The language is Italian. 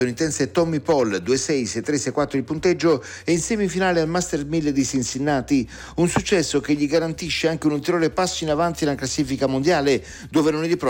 statunitense Tommy Paul 2-6, 6-3, 6-4 il punteggio, e in semifinale al Master 1000 di Cincinnati, un successo che gli garantisce anche un ulteriore passo in avanti nella classifica mondiale, dove lunedì